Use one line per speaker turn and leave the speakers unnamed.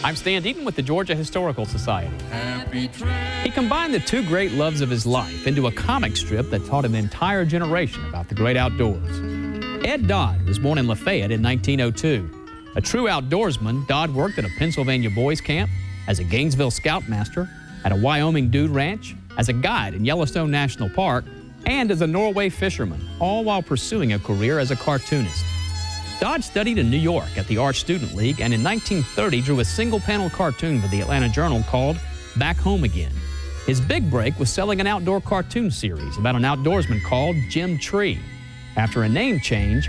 I'm Stan Deaton with the Georgia Historical Society. He combined the two great loves of his life into a comic strip that taught an entire generation about the great outdoors. Ed Dodd was born in Lafayette in 1902. A true outdoorsman, Dodd worked at a Pennsylvania boys' camp, as a Gainesville scoutmaster, at a Wyoming dude ranch, as a guide in Yellowstone National Park, and as a Norway fisherman, all while pursuing a career as a cartoonist. Dodd studied in New York at the Art Student League and in 1930 drew a single-panel cartoon for the Atlanta Journal called Back Home Again. His big break was selling an outdoor cartoon series about an outdoorsman called Jim Tree. After a name change,